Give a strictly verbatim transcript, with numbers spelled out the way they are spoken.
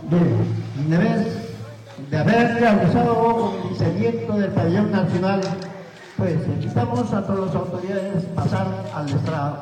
Bien, de vez de haber realizado con el diseñamiento del pabellón nacional, pues invitamos a todas las autoridades a pasar al estrado.